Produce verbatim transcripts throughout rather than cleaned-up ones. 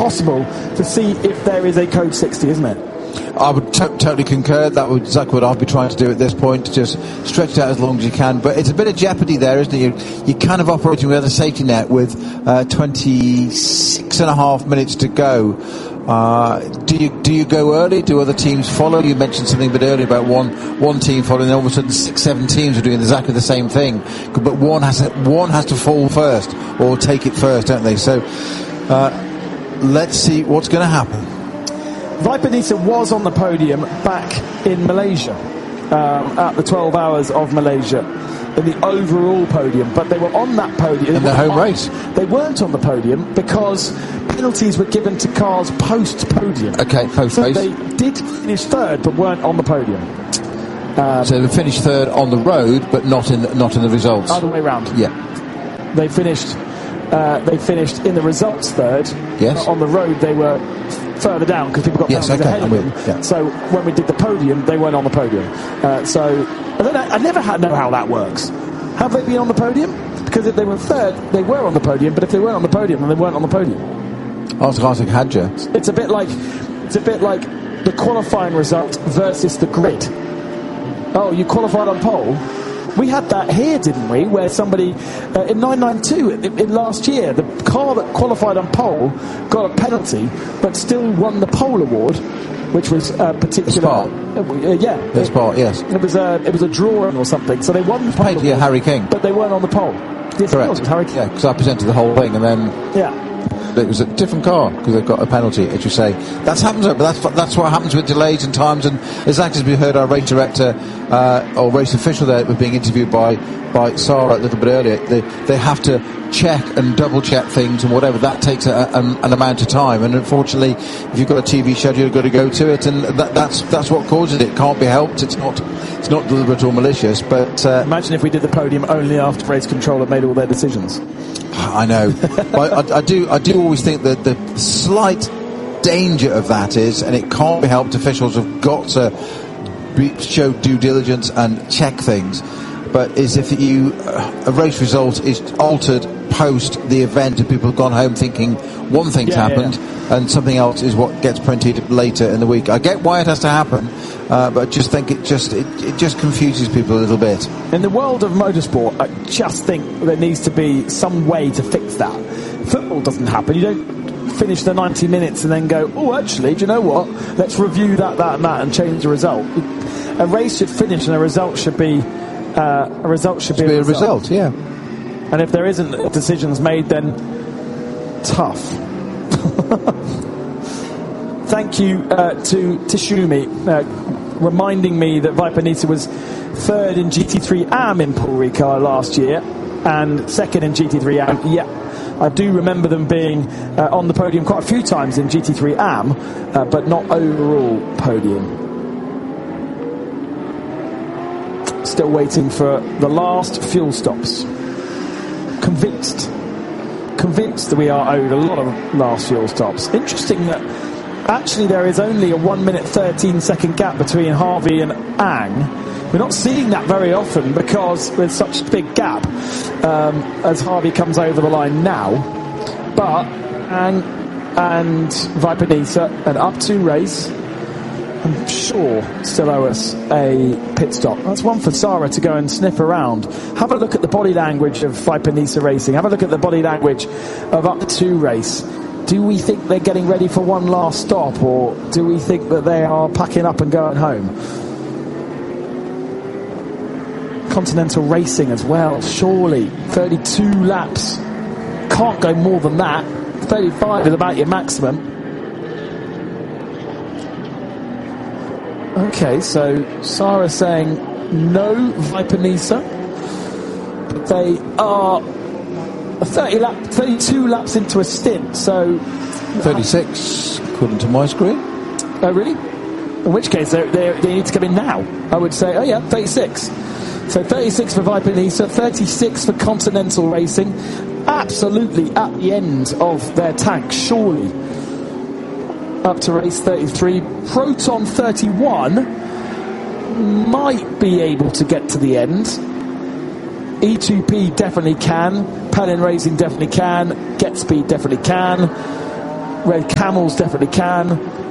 impossible to see if there is a code sixty, isn't it? I would t- totally concur. That would exactly what I'd be trying to do at this point, to just stretch it out as long as you can. But it's a bit of jeopardy there, isn't it? You're, you're kind of operating without a safety net with uh, twenty-six and a half minutes to go. Uh, do you do you go early? Do other teams follow? You mentioned something a bit earlier about one one team following, and all of a sudden six, seven teams are doing exactly the same thing. But one has to, one has to fall first or take it first, don't they? So uh, let's see what's going to happen. Viper Nisa was on the podium back in Malaysia, um, at the twelve hours of Malaysia, in the overall podium, but they were on that podium in the home race. They weren't on the podium because penalties were given to cars post-podium. Okay, post-race. So they did finish third, but weren't on the podium. Um, so they finished third on the road, but not in the, not in the results. Other way round. Yeah. They finished. Uh, they finished in the results third. Yes. On the road, they were further down because people got yes, penalties okay, ahead of them. Yeah. So when we did the podium, they weren't on the podium. Uh, so I don't know. I never had know how that works. Have they been on the podium? Because if they were third, they were on the podium. But if they weren't on the podium, then they weren't on the podium. Ask Isaac Hadja. It's a bit like it's a bit like the qualifying result versus the grid. Oh, you qualified on pole. We had that here, didn't we? Where somebody uh, in nine ninety-two in, in last year, the car that qualified on pole got a penalty, but still won the pole award, which was a particular. Uh, uh, yeah, the Spa, yes. It was a it was a drawing or something. So they won the pole award, yeah, Harry King, but they weren't on the pole. Yes, correct. It was Harry King. Yeah, because I presented the whole thing, and then yeah. It was a different car because they've got a penalty, as you say. That's happens, but that's that's what happens with delays and times. And exactly as we heard our race director uh, or race official there was being interviewed by by Sarah a little bit earlier. They they have to check and double check things, and whatever that takes a, a, an amount of time. And unfortunately, if you've got a T V schedule, you've got to go to it, and that, that's that's what causes it. It can't be helped. It's not it's not deliberate or malicious. But uh, imagine if we did the podium only after race control had made all their decisions. I know. But I, I do. I do always think that the slight danger of that is, and it can't be helped. Officials have got to be, show due diligence and check things. But is if you uh, a race result is altered post the event, and people have gone home thinking one thing's yeah, happened, yeah, yeah. and something else is what gets printed later in the week. I get why it has to happen, uh, but I just think it just it, it just confuses people a little bit. In the world of motorsport, I just think there needs to be some way to fix that. Football doesn't happen. You don't finish the ninety minutes and then go, oh, actually, do you know what? Let's review that, that, and that, and change the result. A race should finish, and a result should be uh, a result should, should be, be a result. result. Yeah. And if there isn't decisions made, then tough. Thank you uh, to Tishumi, uh, reminding me that Viper Nisa was third in G T three A M in Paul Ricard last year and second in G T three A M. Yeah, I do remember them being uh, on the podium quite a few times in G T three A M, uh, but not overall podium. Still waiting for the last fuel stops. Convinced. Convinced that we are owed a lot of last fuel stops. Interesting that actually there is only a one minute thirteen second gap between Harvey and Ang. We're not seeing that very often because there's such a big gap um, as Harvey comes over the line now. But Ang and Viper Nisa, an up to race, I'm sure still owe us a pit stop. That's one for Sarah to go and sniff around. Have a look at the body language of Viper Nisa Racing. Have a look at the body language of Up to Race. Do we think they're getting ready for one last stop, or do we think that they are packing up and going home? Continental Racing as well, surely. thirty-two laps. Can't go more than that. thirty-five is about your maximum. Okay, so Sarah saying no Viper Nisa, but they are thirty lap, thirty-two laps into a stint, so thirty-six according to my screen. Oh really? In which case they they need to come in now. I would say, oh yeah, thirty-six. So thirty-six for Viper Nisa, thirty-six for Continental Racing. Absolutely at the end of their tank, surely. Up to race thirty-three. Proton thirty-one might be able to get to the end. E two P definitely can. Palin Racing definitely can. Get Speed definitely can. Red Camels definitely can.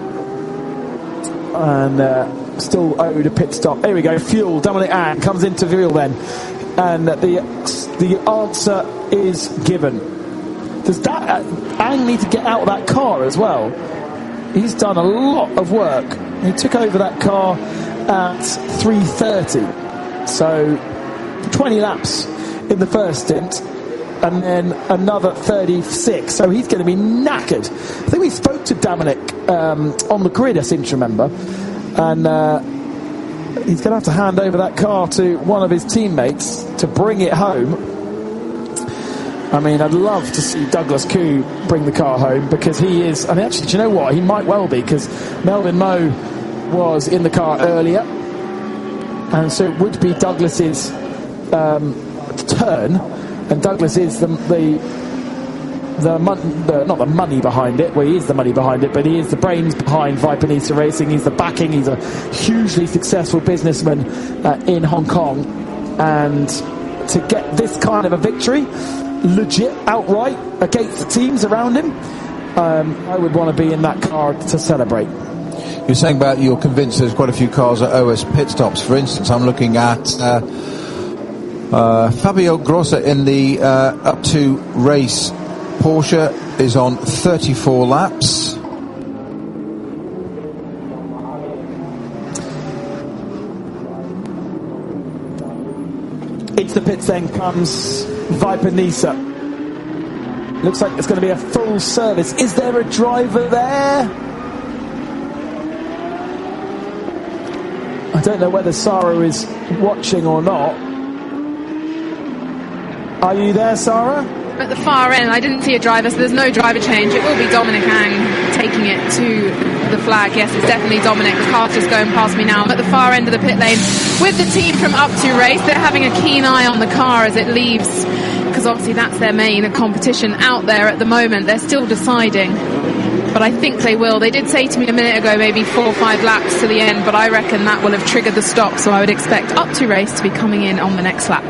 And uh, still owed a pit stop. Here we go, fuel. Dominic Ang comes into fuel then. And uh, the the answer is given. Does that uh, Ang need to get out of that car as well? He's done a lot of work. He took over that car at three thirty. So twenty laps in the first stint. And then another thirty-six. So he's going to be knackered. I think we spoke to Dominic um, on the grid, I seem to remember. And uh, he's going to have to hand over that car to one of his teammates to bring it home. I mean, I'd love to see Douglas Koo bring the car home, because he is... I mean, actually, do you know what? He might well be, because Melvin Moe was in the car earlier. And so it would be Douglas's um, turn. And Douglas is the the, the, mon- the not the money behind it. Well, he is the money behind it, but he is the brains behind Viper Nisa Racing. He's the backing. He's a hugely successful businessman uh, in Hong Kong, and to get this kind of a victory, legit outright against the teams around him, um, I would want to be in that car to celebrate. You're saying about you're convinced there's quite a few cars that owe us pit stops. For instance, I'm looking at. Uh, Uh, Fabio Grossa in the uh, up to race Porsche is on thirty-four laps. Into the pits then comes Viper Nisa. Looks like it's going to be a full service. Is there a driver there? I don't know whether Sarah is watching or not. Are you there, Sarah? At the far end, I didn't see a driver, so there's no driver change. It will be Dominic Ang taking it to the flag. Yes, it's definitely Dominic. The car's just going past me now. I'm at the far end of the pit lane with the team from Up To Race. They're having a keen eye on the car as it leaves, because obviously that's their main competition out there at the moment. They're still deciding, but I think they will. They did say to me a minute ago maybe four or five laps to the end, but I reckon that will have triggered the stop, so I would expect Up To Race to be coming in on the next lap.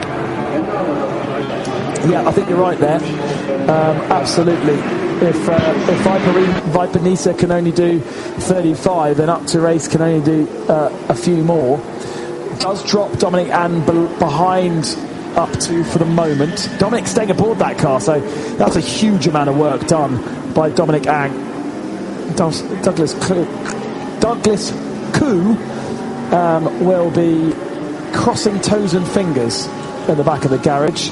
Yeah, I think you're right there. Um, absolutely. If uh, if Viper, Viper Nisa can only do thirty-five, then Up To Race can only do uh, a few more. Does drop Dominic Ang be- behind Up To for the moment. Dominic staying aboard that car, so that's a huge amount of work done by Dominic Ang. Does, Douglas Koo, Douglas Koo um, will be crossing toes and fingers at the back of the garage.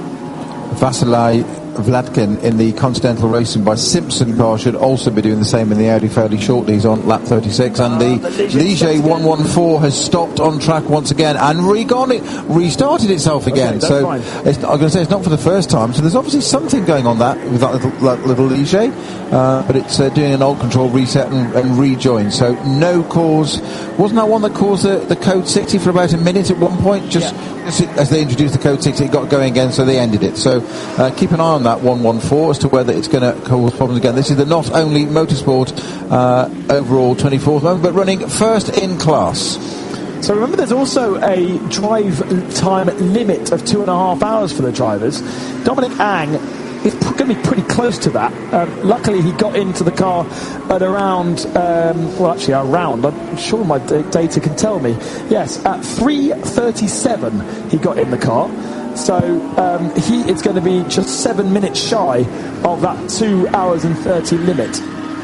Vasily Vladkin in the Continental Racing by Simpson car should also be doing the same in the Audi fairly shortly. He's on lap thirty-six, and the Ligier one one four has stopped on track once again and re-gone it, restarted itself again. Okay, so it's, I'm going to say it's not for the first time. So there's obviously something going on that with that little, that little Ligier, uh, but it's uh, doing an old control reset and, and rejoin. So no cause. Wasn't that one that caused the, the code sixty for about a minute at one point? Just. Yeah. As they introduced the code sixty, it got going again, so they ended it. So uh, keep an eye on that one one four as to whether it's going to cause problems again. This is the Not Only Motorsport uh, overall twenty-fourth moment, but running first in class. So remember, there's also a drive time limit of two and a half hours for the drivers. Dominic Ang is going to be pretty close to that. Um, luckily, he got into the car at around, um, well, actually, around, I'm sure my d- data can tell me. Yes, at three thirty-seven, he got in the car. So um, he is going to be just seven minutes shy of that two hours and thirty limit,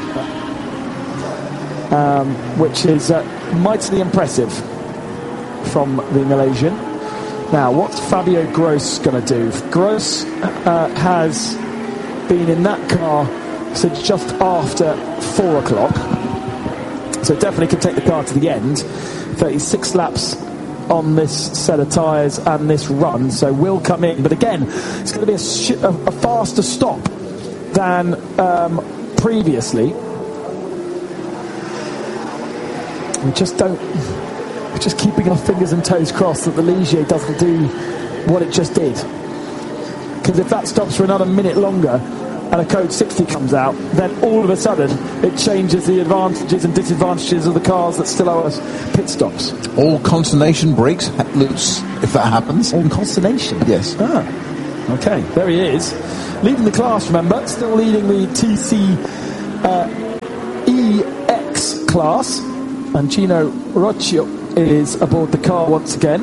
um, which is uh, mightily impressive from the Malaysian. Now, what's Fabio Gross going to do? Gross uh, has been in that car since just after four o'clock, so definitely can take the car to the end. thirty-six laps on this set of tyres and this run, so will come in. But again, it's going to be a, sh- a, a faster stop than um, previously. We just don't... We're just keeping our fingers and toes crossed that the Ligier doesn't do what it just did. Because if that stops for another minute longer and a code sixty comes out, then all of a sudden it changes the advantages and disadvantages of the cars that still owe us pit stops. All consternation breaks loose if that happens. All consternation? Yes. Ah, okay, there he is. Leading the class, remember, still leading the T C uh, E X class, and Gino Roccio is aboard the car once again.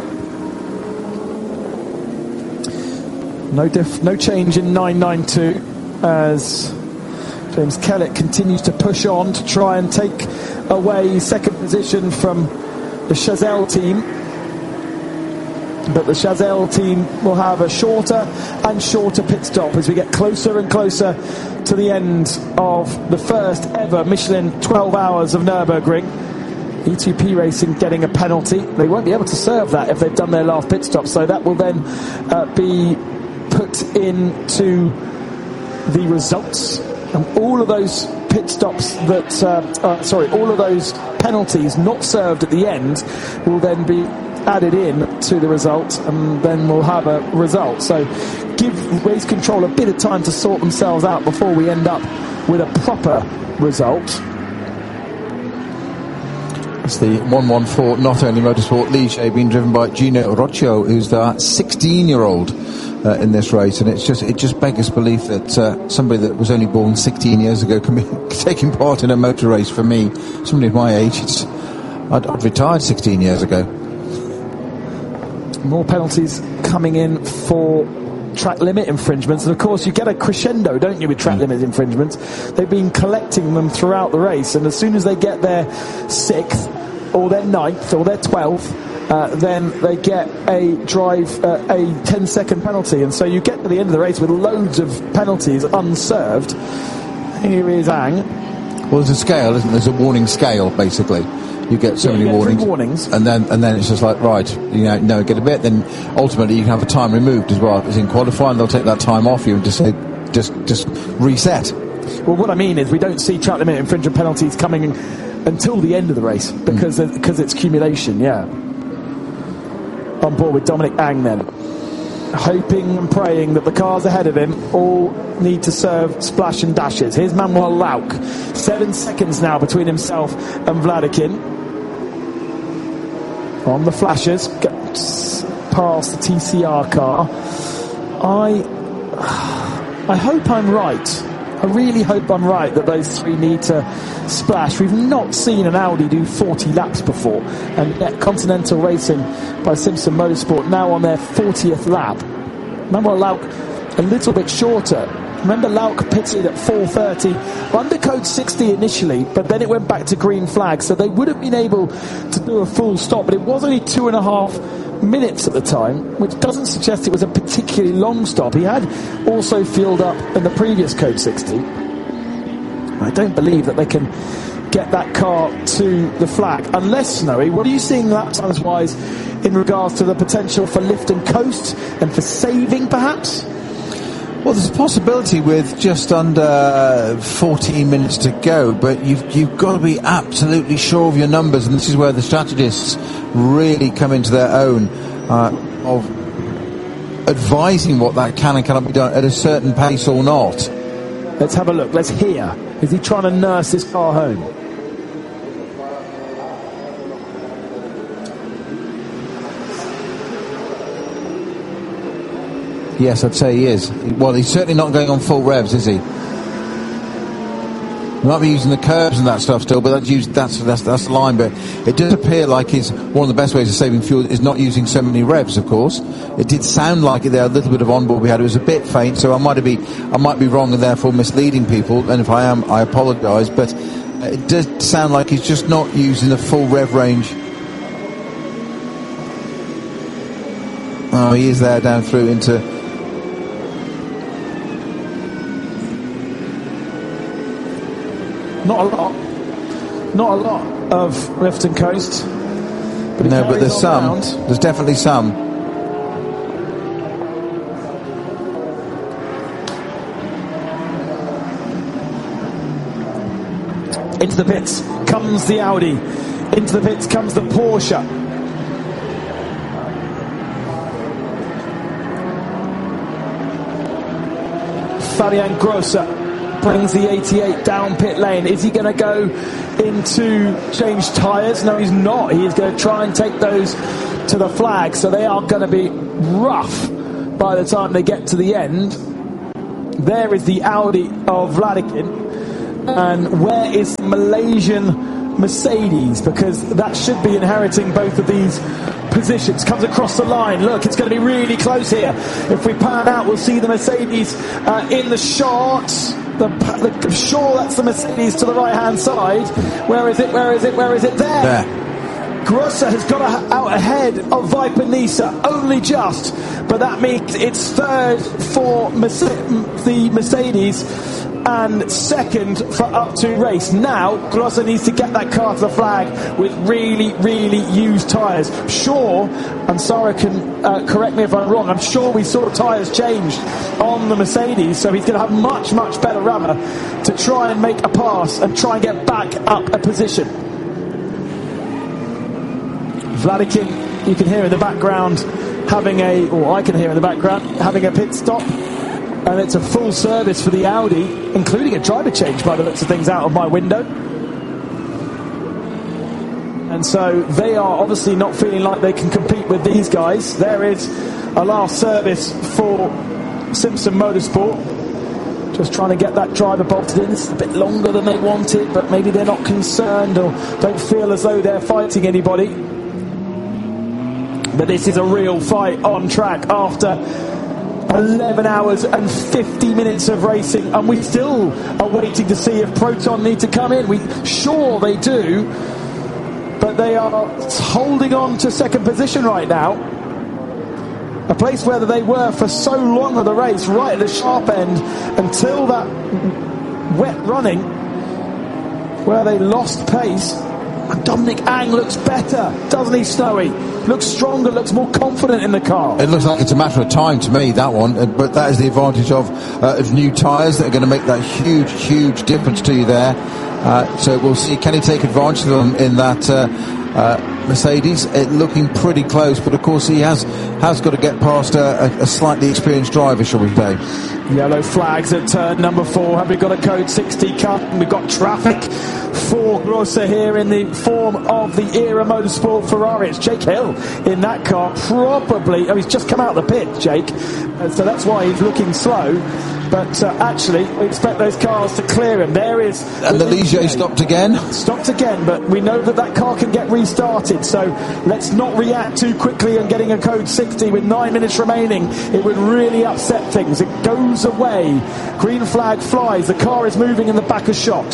No diff, no change in nine ninety-two as James Kellett continues to push on to try and take away second position from the Chazelle team. But the Chazelle team will have a shorter and shorter pit stop as we get closer and closer to the end of the first ever Michelin twelve hours of Nürburgring. E two P Racing getting a penalty. They won't be able to serve that if they've done their last pit stop, so that will then uh, be put into the results. And all of those pit stops that, uh, uh, sorry, all of those penalties not served at the end will then be added in to the result, and then we'll have a result. So give Race Control a bit of time to sort themselves out before we end up with a proper result. It's the one one four Not Only Motorsport Ligier being driven by Gino Roccio, who's the sixteen-year-old uh, in this race, and it's just it just beggars belief that uh, somebody that was only born sixteen years ago can be taking part in a motor race. For me, somebody of my age, it's, I'd, I'd retired sixteen years ago. More penalties coming in for track limit infringements, and of course you get a crescendo, don't you, with track mm. limit infringements. They've been collecting them throughout the race, and as soon as they get their sixth or their ninth or their twelfth, uh, then they get a drive uh, a ten second penalty, and so you get to the end of the race with loads of penalties unserved. Here is Ang. Well, there's a scale, isn't there? There's a warning scale, basically. You get so yeah, many get warnings, warnings, and then and then it's just like, right, you know, no, get a bit. Then ultimately you can have a time removed as well. As in qualifying, they'll take that time off you and just say, just just reset. Well, what I mean is we don't see track limit infringement penalties coming in until the end of the race because mm. because it's accumulation. Yeah, on board with Dominic Ang then, hoping and praying that the cars ahead of him all need to serve splash and dashes. Here's Manuel Lauk, seven seconds now between himself and Vladikin. On the flashers, gets past the T C R car. I, I hope I'm right. I really hope I'm right that those three need to splash. We've not seen an Audi do forty laps before, and yet Continental Racing by Simpson Motorsport now on their fortieth lap. Manuel Lauk a little bit shorter. Remember, Lauk pitted at four thirty, under code sixty initially, but then it went back to green flag, so they would have been able to do a full stop, but it was only two and a half minutes at the time, which doesn't suggest it was a particularly long stop. He had also fueled up in the previous code sixty. I don't believe that they can get that car to the flag, unless, Snowy, what are you seeing lap times wise in regards to the potential for lift and coast and for saving perhaps? Well, there's a possibility with just under fourteen minutes to go, but you've you've got to be absolutely sure of your numbers, and this is where the strategists really come into their own uh, of advising what that can and cannot be done at a certain pace or not. Let's have a look. Let's hear. Is he trying to nurse this car home? Yes, I'd say he is. Well, he's certainly not going on full revs, is he? He might be using the curbs and that stuff still, but that's used, that's, that's that's the line. But it does appear like he's one of the best ways of saving fuel is not using so many revs. Of course, it did sound like there a little bit of onboard we had. It was a bit faint, so I might be I might be wrong and therefore misleading people. And if I am, I apologise. But it does sound like he's just not using the full rev range. Oh, he is there down through into. Not a lot. Not a lot of lift and coast. But no, but there's some. Round. There's definitely some. Into the pits comes the Audi. Into the pits comes the Porsche. Fabian Grosser brings the eighty-eight down pit lane. Is he going to go into change tyres? No, he's not. He is going to try and take those to the flag. So they are going to be rough by the time they get to the end. There is the Audi of Vladikin. And where is the Malaysian Mercedes? Because that should be inheriting both of these positions. Comes across the line. Look, it's going to be really close here. If we pan out, we'll see the Mercedes uh, in the shot. The, the, sure, that's the Mercedes to the right-hand side. Where is it? Where is it? Where is it? There. There. Grosser has got a, out ahead of Viper Nisa, only just, but that means it's third for Merce- the Mercedes and second for Up to Race. Now, Grosser needs to get that car to the flag with really, really used tyres. Sure, and Sarah can uh, correct me if I'm wrong, I'm sure we saw tyres changed on the Mercedes, so he's going to have much, much better rubber to try and make a pass and try and get back up a position. Vladikin, you can hear in the background having a, or I can hear in the background, having a pit stop. And it's a full service for the Audi, including a driver change by the looks of things out of my window. And so they are obviously not feeling like they can compete with these guys. There is a last service for Simpson Motorsport. Just trying to get that driver bolted in. It's a bit longer than they wanted, but maybe they're not concerned or don't feel as though they're fighting anybody. But this is a real fight on track after eleven hours and fifty minutes of racing, and we still are waiting to see if Proton need to come in. We sure they do, but they are holding on to second position right now, a place where they were for so long of the race, right at the sharp end until that wet running where they lost pace. And Dominic Ang looks better, doesn't he, Snowy? Looks stronger, looks more confident in the car. It looks like it's a matter of time to me, that one. But that is the advantage of, uh, of new tyres that are going to make that huge, huge difference to you there. Uh, so we'll see. Can he take advantage of them in that uh, uh, Mercedes? It looking pretty close, but of course he has has got to get past a, a, a slightly experienced driver, shall we say. Yellow flags at turn number four. Have we got a code sixty cut? And we've got traffic for Grosser here in the form of the Era Motorsport Ferrari. It's Jake Hill in that car, probably. Oh, he's just come out of the pit, Jake. Uh, so that's why he's looking slow. But uh, actually, we expect those cars to clear him. There is... And the Ligier stopped again. Stopped again, but we know that that car can get restarted. So let's not react too quickly and getting a code sixty with nine minutes remaining. It would really upset things. It goes away. Green flag flies. The car is moving in the back of shot.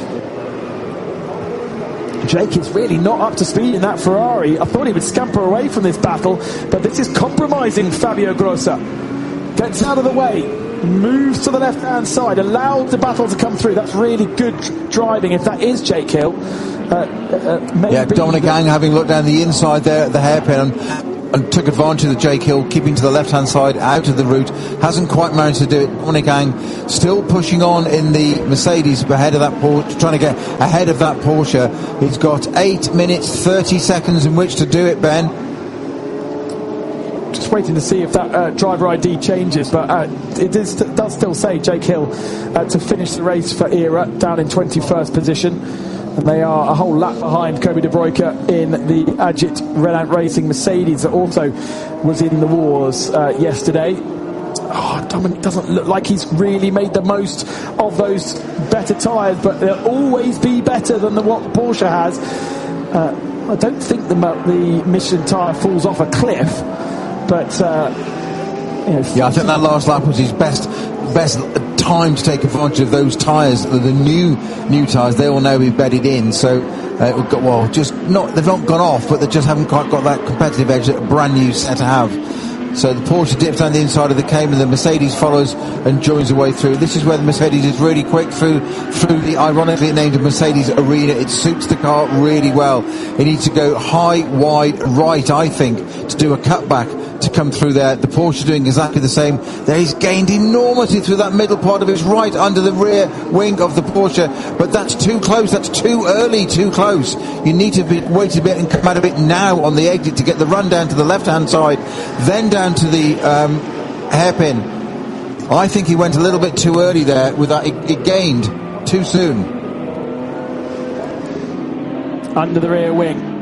Jake is really not up to speed in that Ferrari. I thought he would scamper away from this battle, but this is compromising Fabio Grosser. Gets out of the way, moves to the left-hand side, allowed the battle to come through. That's really good driving if that is Jake Hill. Uh, uh, maybe yeah, Dominic Ang having looked down the inside there at the hairpin and, and took advantage of the Jake Hill, keeping to the left-hand side, out of the route. Hasn't quite managed to do it. Dominic Ang still pushing on in the Mercedes ahead of that Porsche, trying to get ahead of that Porsche. He's got eight minutes, thirty seconds in which to do it, Ben. Just waiting to see if that uh, driver I D changes, but uh, it is, does still say Jake Hill uh, to finish the race for Era down in twenty-first position, and they are a whole lap behind Kobe De Bruyker in the Agit Renault Racing Mercedes that also was in the wars uh, yesterday. Oh, Dominic doesn't look like he's really made the most of those better tyres, but they'll always be better than the what Porsche has. Uh, I don't think the, the Michelin tyre falls off a cliff. But uh, you know, yeah, I think that last lap was his best best time to take advantage of those tyres, the new new tyres. They all now be bedded in, so uh, we've got well, just not they've not gone off, but they just haven't quite got that competitive edge that a brand new set to have. So the Porsche dips down the inside of the Cayman, the Mercedes follows and joins the way through. This is where the Mercedes is really quick through through the ironically named Mercedes Arena. It suits the car really well. It needs to go high, wide, right, I think, to do a cutback to come through there. The Porsche doing exactly the same. There he's gained enormously through that middle part of his right under the rear wing of the Porsche, but that's too close, that's too early, too close. You need to be, wait a bit and come out of it now on the exit to get the run down to the left hand side, then down to the um, hairpin. I think he went a little bit too early there with that. It, it gained too soon. Under the rear wing,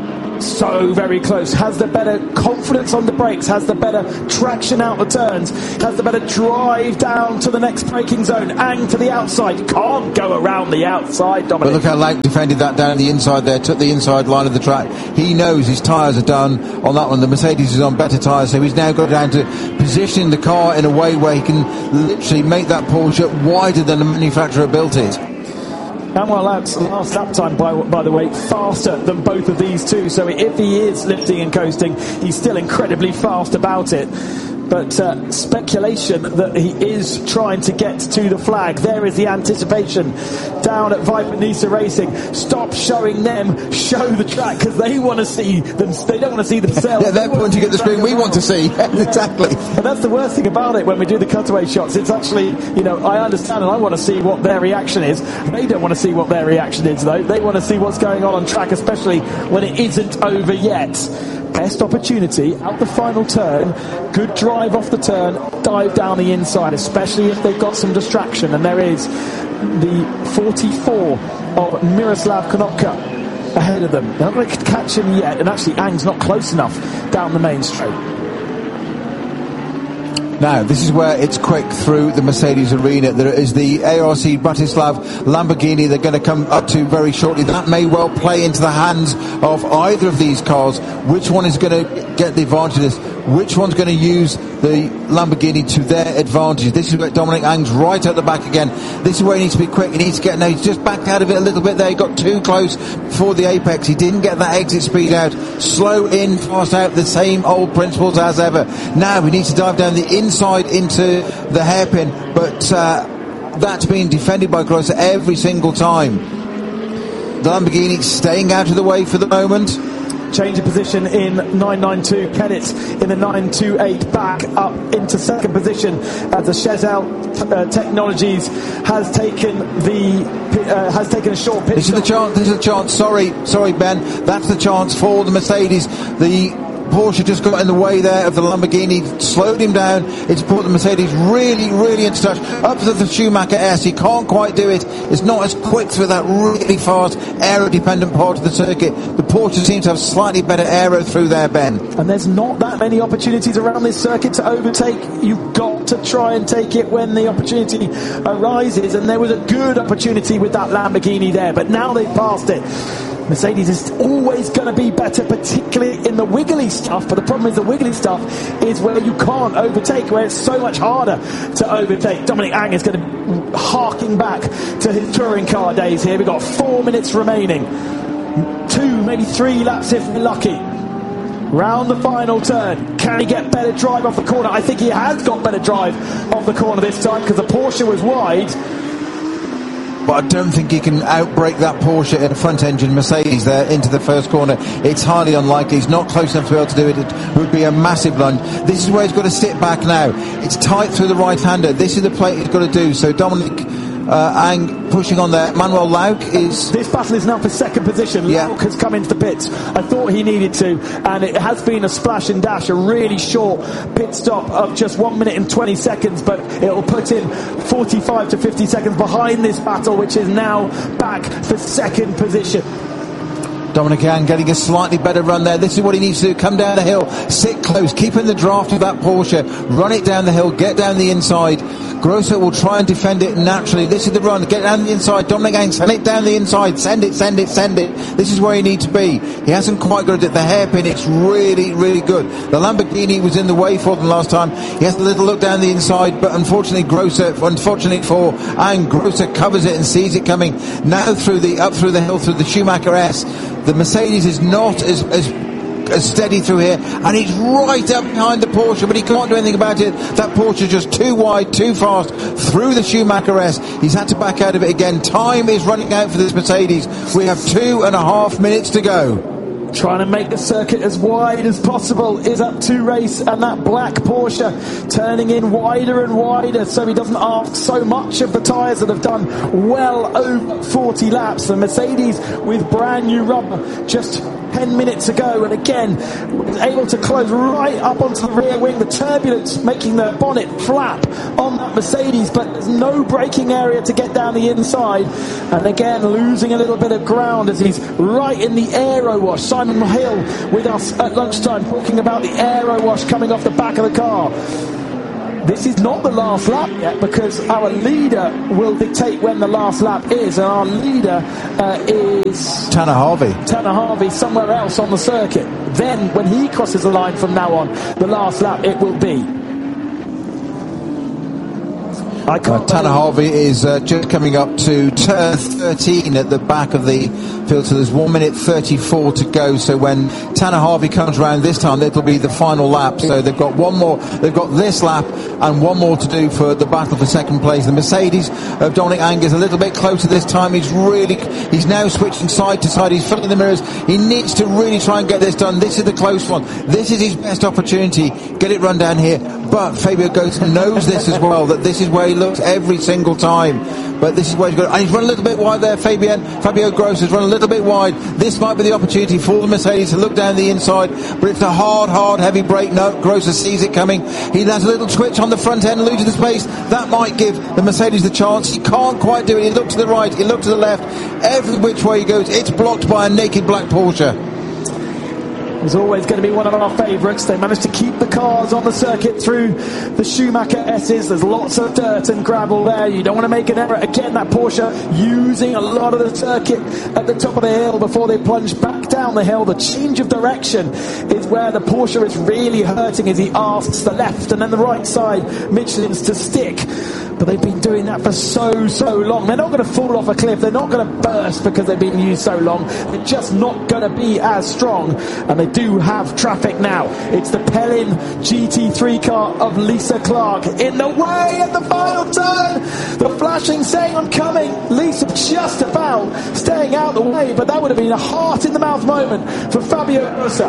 so very close, has the better confidence on the brakes, has the better traction out the turns, has the better drive down to the next braking zone. Ang to the outside, can't go around the outside, Dominic. But look how Lauk defended that down the inside there, took the inside line of the track. He knows his tyres are done on that one. The Mercedes is on better tyres, so he's now got down to positioning the car in a way where he can literally make that Porsche wider than the manufacturer built it. Manuel Lauk's last lap time, by, by the way, faster than both of these two. So if he is lifting and coasting, he's still incredibly fast about it. But uh, speculation that he is trying to get to the flag. There is the anticipation down at Viper Nisa Racing. Stop showing them, show the track, because they want to see them. They don't want to see themselves. Yeah, they're pointing at the screen we want to see. Exactly. And that's the worst thing about it when we do the cutaway shots. It's actually, you know, I understand and I want to see what their reaction is. They don't want to see what their reaction is, though. They want to see what's going on on track, especially when it isn't over yet. Best opportunity out the final turn, good drive off the turn, dive down the inside, especially if they've got some distraction, and there is the forty-four of Miroslav Konopka ahead of them. They're not going to catch him yet, and actually Ang's not close enough down the main straight. Now, this is where it's quick through the Mercedes arena. There is the A R C Bratislav Lamborghini they're going to come up to very shortly. That may well play into the hands of either of these cars. Which one is going to get the advantage of this? Which one's going to use the Lamborghini to their advantage? This is where Dominic Ang's right at the back again. This is where he needs to be quick. He needs to get, now he's just backed out of it a little bit there. He got too close before the apex. He didn't get that exit speed out. Slow in, fast out, the same old principles as ever. Now we need to dive down the inside into the hairpin, but uh, that's being defended by Grosser every single time. The Lamborghini staying out of the way for the moment. Change of position in nine ninety-two. Kennett in the nine twenty-eight, back up into second position as the Chazelle uh, Technologies has taken the uh, has taken a short pit. This is the chance. This is the chance. Sorry, sorry, Ben. That's the chance for the Mercedes. The Porsche just got in the way there of the Lamborghini, slowed him down. It's brought the Mercedes really, really into touch. Up to the Schumacher S, he can't quite do it. It's not as quick through that really fast aero-dependent part of the circuit. The Porsche seems to have slightly better aero through there, Ben. And there's not that many opportunities around this circuit to overtake. You've got to try and take it when the opportunity arises, and there was a good opportunity with that Lamborghini there, but now they've passed it. Mercedes is always going to be better, particularly in the wiggly stuff, but the problem is the wiggly stuff is where you can't overtake, where it's so much harder to overtake. Dominic Ang is going to be harking back to his touring car days here. We've got four minutes remaining. Two, maybe three laps if we're lucky. Round the final turn. Can he get better drive off the corner? I think he has got better drive off the corner this time because the Porsche was wide. But I don't think he can outbrake that Porsche in a front-engine Mercedes there into the first corner. It's highly unlikely. He's not close enough to be able to do it. It would be a massive lunge. This is where he's got to sit back now. It's tight through the right-hander. This is the plate he's got to do. So Dominic uh, Ang pushing on there. Manuel Lauk is... This battle is now for second position. Yeah. Lauk has come into the pits. I thought he needed to, and it has been a splash and dash, a really short pit stop of just one minute and twenty seconds, but it'll put him forty-five to fifty seconds behind this battle, which is now back for second position. Dominic Ang getting a slightly better run there. This is what he needs to do. Come down the hill, sit close, keep in the draft of that Porsche, run it down the hill, get down the inside. Grosser will try and defend it naturally. This is the run. Get down the inside. Dominic Ang, send it down the inside. Send it, send it, send it. This is where you need to be. He hasn't quite got it. The hairpin, it's really, really good. The Lamborghini was in the way for them last time. He has a little look down the inside, but unfortunately Grosser, unfortunately for Ang, Grosser covers it and sees it coming. Now through the, up through the hill, through the Schumacher S. The Mercedes is not as, as as steady through here, and he's right up behind the Porsche, but he can't do anything about it. That Porsche is just too wide, too fast through the Schumacher S. He's had to back out of it again. Time is running out for this Mercedes. We have two and a half minutes to go. Trying to make the circuit as wide as possible is up to race, and that black Porsche turning in wider and wider so he doesn't ask so much of the tyres that have done well over forty laps. The Mercedes with brand new rubber just ten minutes ago, and again was able to close right up onto the rear wing. The turbulence making the bonnet flap on that Mercedes, but there's no braking area to get down the inside, and again losing a little bit of ground as he's right in the aero wash. Simon Simon Hill with us at lunchtime talking about the aero wash coming off the back of the car. This is not the last lap yet, because our leader will dictate when the last lap is, and our leader uh, is Tanner Harvey. Tanner Harvey somewhere else on the circuit. Then when he crosses the line from now on, the last lap it will be. I can't uh, Tanner Harvey is uh, just coming up to turn thirteen at the back of the field, so there's one minute thirty-four to go. So when Tanner Harvey comes around this time, it'll be the final lap. So they've got one more, they've got this lap and one more to do for the battle for second place. The Mercedes of Dominic Ang is a little bit closer this time. He's really, he's now switching side to side. He's filling the mirrors. He needs to really try and get this done. This is the close one. This is his best opportunity. Get it run down here. But Fabio Gross knows this as well, that this is where he looks every single time. But this is where he's got, and he's run a little bit wide there. Fabian, Fabio Gross has run a little bit wide. This might be the opportunity for the Mercedes to look down the inside, but it's a hard, hard, heavy brake. No, Gross sees it coming. He has a little twitch on the front end, losing the space. That might give the Mercedes the chance. He can't quite do it. He looked to the right, he looked to the left. Every which way he goes, it's blocked by a naked black Porsche. Is always going to be one of our favourites. They managed to keep the cars on the circuit through the Schumacher S's. There's lots of dirt and gravel there. You don't want to make an error. Again, that Porsche using a lot of the circuit at the top of the hill before they plunge back down the hill. The change of direction is where the Porsche is really hurting, as he asks the left and then the right side Michelin's to stick. But they've been doing that for so, so long. They're not going to fall off a cliff. They're not going to burst because they've been used so long. They're just not going to be as strong. And they do have traffic now. It's the Pellin G T three car of Lisa Clark in the way at the final turn. The flashing saying, "I'm coming." Lisa just about staying out the way, but that would have been a heart-in-the-mouth moment for Fabio Grossa.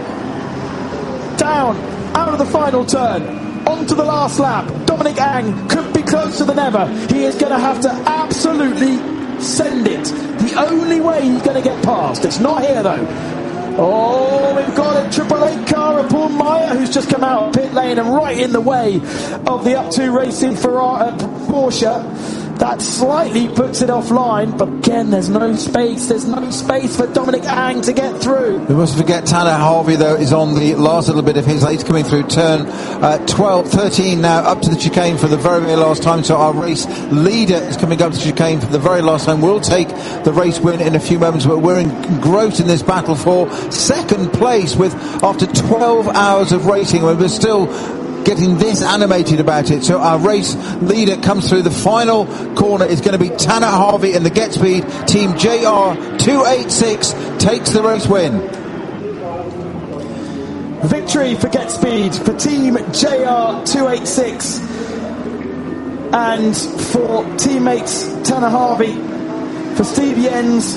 Down, out of the final turn. On to the last lap. Dominic Ang could be closer than ever. He is going to have to absolutely send it. The only way he's going to get past. It's not here though. Oh, we've got a Triple Eight car of Paul Meyer, who's just come out of pit lane and right in the way of the up two Racing Ferrari, uh, Porsche. That slightly puts it offline, but again, there's no space. There's no space for Dominic Ang to get through. We mustn't forget Tanner Harvey, though, is on the last little bit of his. He's coming through turn uh, twelve, thirteen now, up to the chicane for the very, very last time. So our race leader is coming up to the chicane for the very last time. We'll take the race win in a few moments, but we're engrossed in this battle for second place with, after twelve hours of racing, we're still getting this animated about it. So our race leader comes through. The final corner is going to be Tanner Harvey in the Get Speed. Team J R two eighty-six takes the race win. Victory for Get Speed for Team J R two eighty-six and for teammates Tanner Harvey, for Steve Jens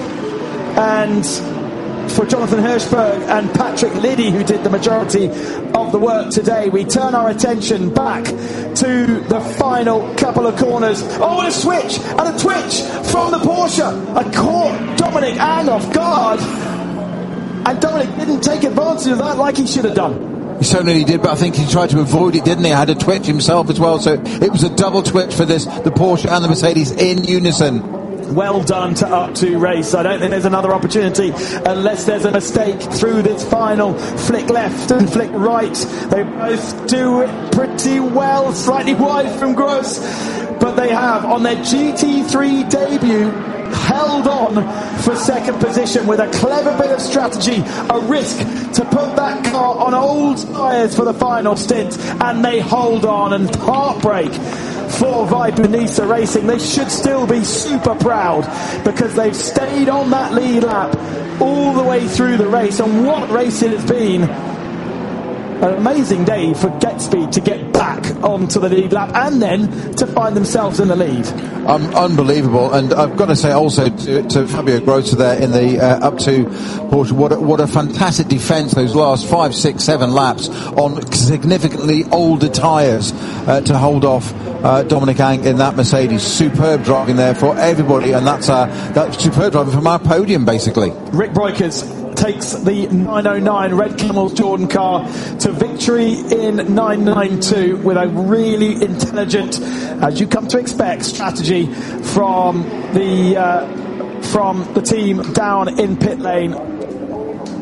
and for Jonathan Hirschberg and Patrick Liddy, who did the majority of the work today. We turn our attention back to the final couple of corners. Oh, and a switch and a twitch from the Porsche. I caught Dominic Ang off guard, and Dominic didn't take advantage of that like he should have done. He certainly did, but I think he tried to avoid it, didn't he? He had a twitch himself as well, so it was a double twitch for this, the Porsche and the Mercedes in unison. Well done to up two race. I don't think there's another opportunity unless there's a mistake through this final flick left and flick right. They both do it pretty well, slightly wide from Gross, but they have on their G T three debut held on for second position with a clever bit of strategy, a risk to put that car on old tyres for the final stint, and they hold on. And heartbreak for Viper Nisa Racing. They should still be super proud because they've stayed on that lead lap all the way through the race, and what race it has been. An amazing day for Get Speed to get back onto the lead lap and then to find themselves in the lead. Um, unbelievable. And I've got to say also to, to Fabio Grossa there in the uh, up to Porsche, what a, what a fantastic defence those last five, six, seven laps on significantly older tyres uh, to hold off uh, Dominic Ang in that Mercedes. Superb driving there for everybody, and that's uh, that's superb driving from our podium basically. Rick Breukers takes the nine oh nine Red Camels Jordan car to victory in nine ninety-two with a really intelligent, as you come to expect, strategy from the uh, from the team down in pit lane.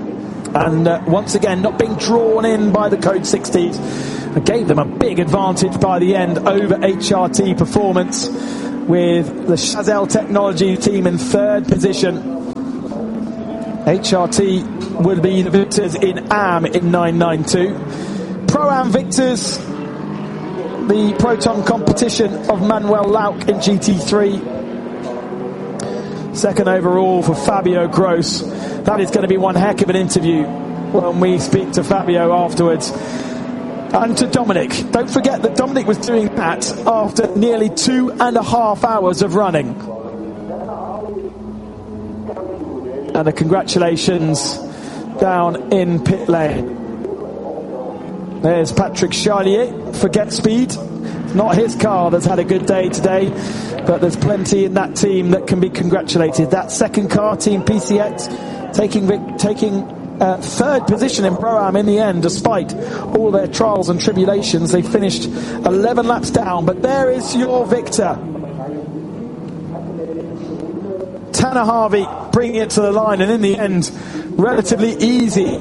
and uh, once again not being drawn in by the Code sixties. It gave them a big advantage by the end over H R T Performance, with the Chazelle Technology team in third position. H R T would be the victors in A M in nine ninety-two. Pro-Am victors, the Proton competition of Manuel Lauk in G T three. Second overall for Fabio Gross. That is going to be one heck of an interview when we speak to Fabio afterwards. And to Dominic. Don't forget that Dominic was doing that after nearly two and a half hours of running. And a congratulations down in pit lane. There's Patrick Charlier for Get Speed. Not his car that's had a good day today, but there's plenty in that team that can be congratulated. That second car, Team P C X, taking taking uh, third position in Pro-Am in the end, despite all their trials and tribulations. They finished eleven laps down, but there is your victor. Tanner Harvey bringing it to the line, and in the end, relatively easy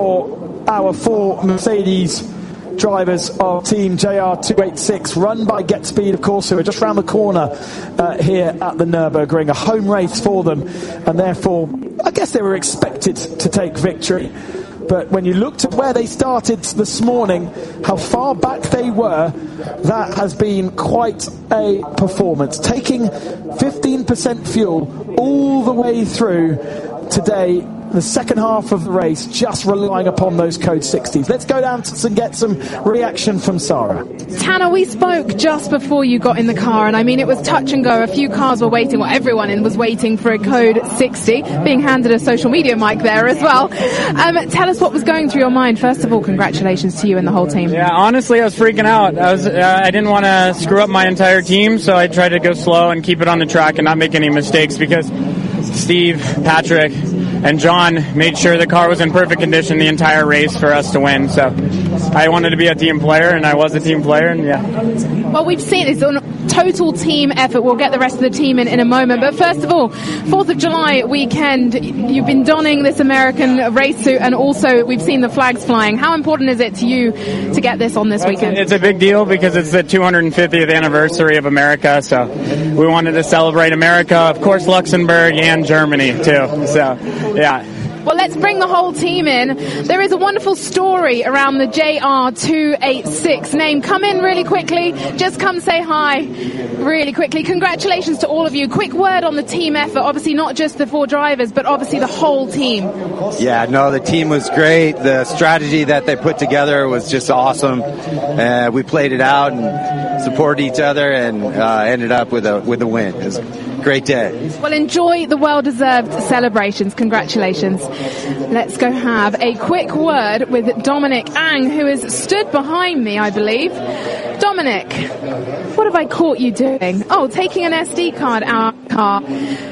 for our four Mercedes drivers of Team J R two eighty-six, run by Get Speed, of course, who are just round the corner uh, here at the Nürburgring. A home race for them, and therefore, I guess they were expected to take victory. But when you looked at where they started this morning, how far back they were, that has been quite a performance. Taking fifteen percent fuel all the way through today, the second half of the race, just relying upon those Code sixties. Let's go down to and get some reaction from Sarah. Tanner, we spoke just before you got in the car, and I mean, it was touch and go. A few cars were waiting, well, everyone in was waiting for a Code sixty, being handed a social media mic there as well. Um, tell us what was going through your mind. First of all, congratulations to you and the whole team. Yeah, honestly, I was freaking out. I was, uh, I didn't want to screw up my entire team, so I tried to go slow and keep it on the track and not make any mistakes, because Steve, Patrick, and John made sure the car was in perfect condition the entire race for us to win. So I wanted to be a team player, and I was a team player, and yeah. Well, we've seen it's a total team effort. We'll get the rest of the team in in a moment. But first of all, fourth of July weekend, you've been donning this American race suit, and also we've seen the flags flying. How important is it to you to get this on this That's weekend? A, it's a big deal because it's the two hundred fiftieth anniversary of America, so we wanted to celebrate America, of course Luxembourg and Germany too. So, yeah. Well, let's bring the whole team in. There is a wonderful story around the J R two eighty-six name. Come in really quickly. Just come say hi really quickly. Congratulations to all of you. Quick word on the team effort. Obviously not just the four drivers, but obviously the whole team. Yeah, no, the team was great. The strategy that they put together was just awesome. Uh, we played it out and supported each other, and uh, ended up with a with a win. It was a great day. Well, enjoy the well-deserved celebrations. Congratulations. Let's go have a quick word with Dominic Ang, who has stood behind me, I believe. Dominic, what have I caught you doing? Oh, taking an S D card out of the car.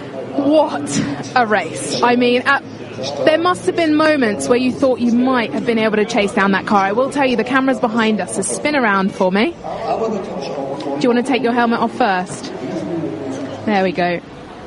What a race. I mean, at, there must have been moments where you thought you might have been able to chase down that car. I will tell you, the camera's behind us, so spin around for me. Do you want to take your helmet off first? There we go.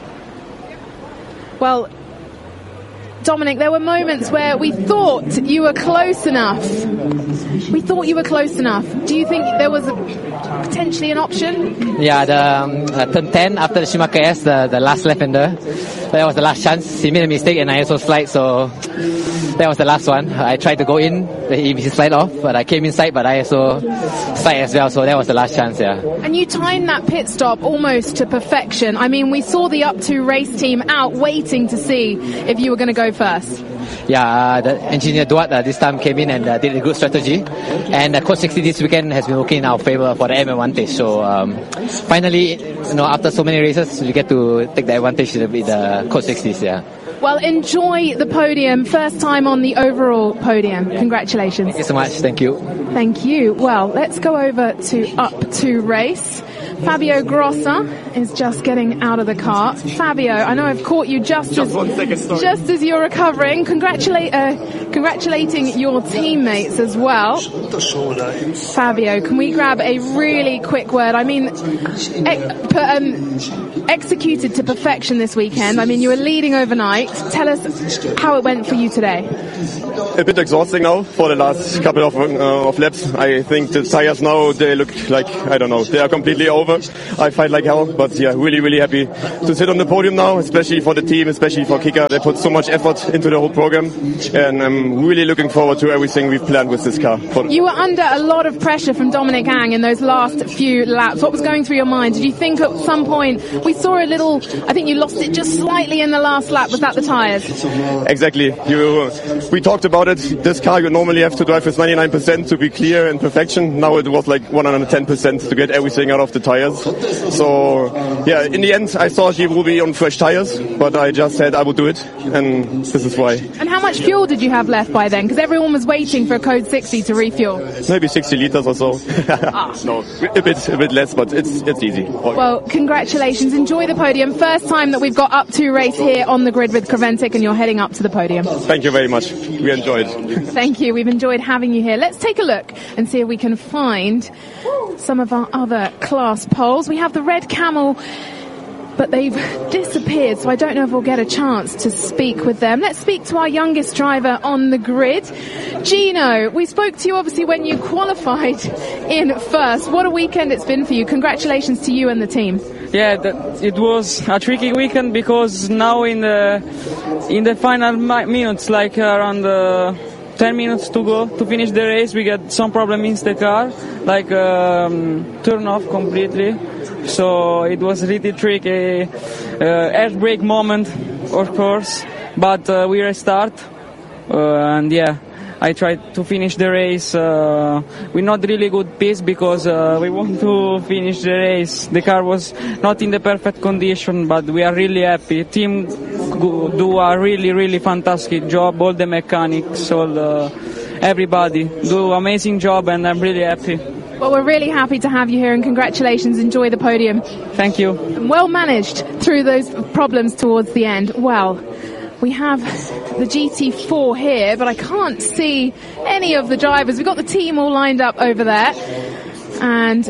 Well, Dominic, there were moments where we thought you were close enough. We thought you were close enough. Do you think there was a, potentially an option? Yeah, the um, uh, turn ten after the Schumacher S, the, the last left-hander. That was the last chance. He made a mistake and I also slide, so that was the last one. I tried to go in, he slide off, but I came inside, but I also slide as well, so that was the last chance, yeah. And you timed that pit stop almost to perfection. I mean, we saw the up two race team out waiting to see if you were going to go first. Yeah, uh, the engineer Duat uh, this time came in and uh, did a good strategy, and uh, Code sixty this weekend has been working in our favour for the M advantage. So um, finally, you know, after so many races, we get to take the advantage with the Code sixties. Yeah. Well, enjoy the podium. First time on the overall podium. Congratulations. Thank you so much. Thank you. Thank you. Well, let's go over to up to race. Fabio Grossa is just getting out of the car. Fabio, I know I've caught you just as just as you're recovering. Congratulate, uh, congratulating your teammates as well. Fabio, can we grab a really quick word? I mean, um, executed to perfection this weekend. I mean, you were leading overnight. Tell us how it went for you today. A bit exhausting now for the last couple of, uh, of laps. I think the tires now, they look like, I don't know, they are completely over. I fight like hell, but yeah, really, really happy to sit on the podium now, especially for the team, especially for Kika. They put so much effort into the whole program, and I'm really looking forward to everything we've planned with this car. You were under a lot of pressure from Dominic Ang in those last few laps. What was going through your mind? Did you think at some point, we saw a little, I think you lost it just slightly in the last lap. Was that the tires? Exactly. You, we talked about it. This car you normally have to drive with ninety-nine percent to be clear and perfection. Now it was like one hundred ten percent to get everything out of the tires. So, yeah, in the end, I thought he will be on fresh tires, but I just said I would do it, and this is why. And how much fuel did you have left by then? Because everyone was waiting for a code sixty to refuel. Maybe sixty liters or so. ah. No, a bit, a bit less, but it's it's easy. Well, congratulations. Enjoy the podium. First time that we've got up to race here on the grid with Creventic, and you're heading up to the podium. Thank you very much. We enjoyed. Thank you. We've enjoyed having you here. Let's take a look and see if we can find some of our other class poles. We have the Red Camel, but they've disappeared, so I don't know if we'll get a chance to speak with them. Let's speak to our youngest driver on the grid. Gino, we spoke to you obviously when you qualified in first. What a weekend it's been for you. Congratulations to you and the team. Yeah, that, it was a tricky weekend because now in the in the final mi- minutes, like around uh, ten minutes to go to finish the race, we get some problem in the car, like um, turn off completely. So it was really tricky, uh, air brake moment, of course, but uh, we restart, uh, and yeah, I tried to finish the race uh, with not really good pace because uh, we want to finish the race. The car was not in the perfect condition, but we are really happy. Team do a really, really fantastic job. All the mechanics, all the, everybody do amazing job, and I'm really happy. Well, we're really happy to have you here, and congratulations. Enjoy the podium. Thank you. And well managed through those problems towards the end. Well, we have the G T four here, but I can't see any of the drivers. We've got the team all lined up over there. And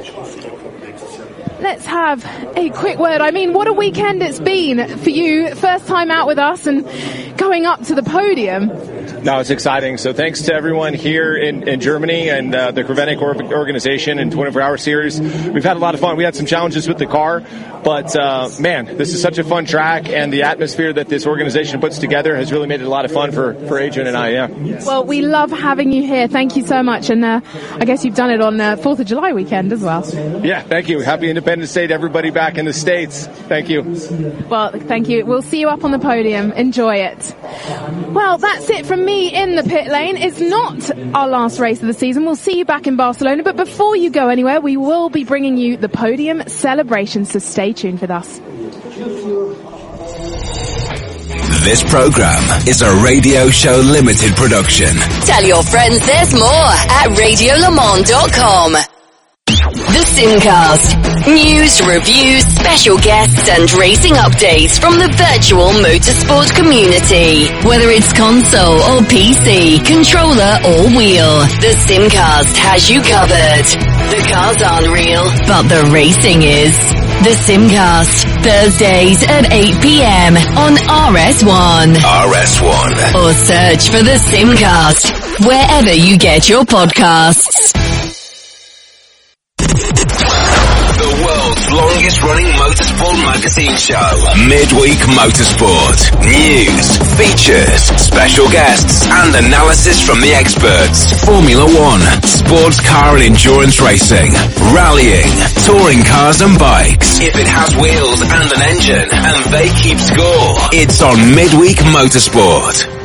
let's have a quick word. I mean, what a weekend it's been for you. First time out with us and going up to the podium. No, it's exciting. So thanks to everyone here in, in Germany and uh, the Creventic or- organization and twenty-four hour series. We've had a lot of fun. We had some challenges with the car, but uh, man, this is such a fun track, and the atmosphere that this organization puts together has really made it a lot of fun for, for Adrian and I, yeah. Well, we love having you here. Thank you so much. And uh, I guess you've done it on uh, fourth of July weekend as well. Yeah, thank you. Happy Independence Day to everybody back in the States. Thank you. Well, thank you. We'll see you up on the podium. Enjoy it. Well, that's it from me in the pit lane. It's not our last race of the season. We'll see you back in Barcelona, but before you go anywhere, we will be bringing you the podium celebration, so stay tuned with us. This program is a Radio Show Limited production. Tell your friends there's more at radio le mans dot com. The Simcast. News, reviews, special guests and racing updates from the virtual motorsport community. Whether it's console or P C, controller or wheel, the Simcast has you covered. The cars aren't real, but the racing is. The Simcast, Thursdays at eight p.m. on R S one. R S one. Or search for the Simcast wherever you get your podcasts. The world's longest running motorsport magazine show. Midweek Motorsport. News, features, special guests and analysis from the experts. Formula One, sports car and endurance racing, rallying, touring cars and bikes. If it has wheels and an engine and they keep score, it's on Midweek Motorsport.